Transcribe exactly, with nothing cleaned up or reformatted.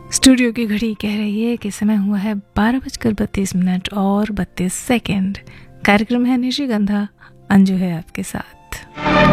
Studio की घड़ी कह रही है कि समय हुआ है बारह बजकर बत्तीस मिनट और बत्तीस सेकेंड। कार्यक्रम है निशिगंधा, अंजू है आपके साथ।